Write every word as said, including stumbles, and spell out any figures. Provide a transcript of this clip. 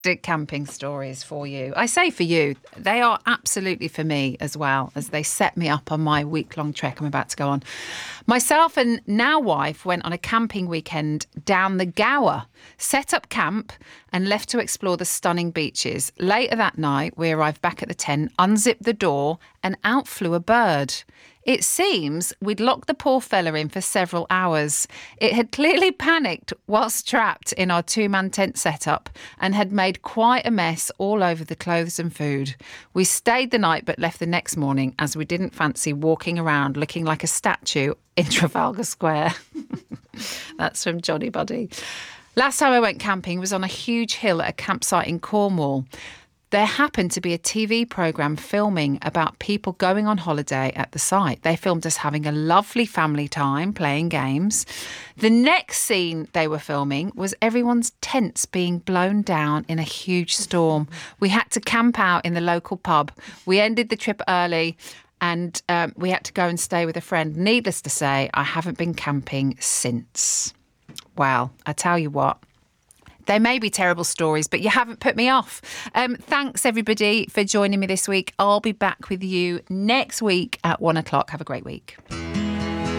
camping stories for you. I say for you, they are absolutely for me as well, as they set me up on my week-long trek I'm about to go on. Myself and now wife went on a camping weekend down the Gower, set up camp and left to explore the stunning beaches. Later that night, we arrived back at the tent, unzipped the door and out flew a bird. It seems we'd locked the poor fella in for several hours. It had clearly panicked whilst trapped in our two-man tent setup and had made quite a mess all over the clothes and food. We stayed the night but left the next morning as we didn't fancy walking around looking like a statue in Trafalgar Square. That's from Johnny Buddy. Last time I went camping was on a huge hill at a campsite in Cornwall. There happened to be a T V programme filming about people going on holiday at the site. They filmed us having a lovely family time playing games. The next scene they were filming was everyone's tents being blown down in a huge storm. We had to camp out in the local pub. We ended the trip early and um, we had to go and stay with a friend. Needless to say, I haven't been camping since. Well, I tell you what. They may be terrible stories, but you haven't put me off. Um, thanks, everybody, for joining me this week. I'll be back with you next week at one o'clock. Have a great week.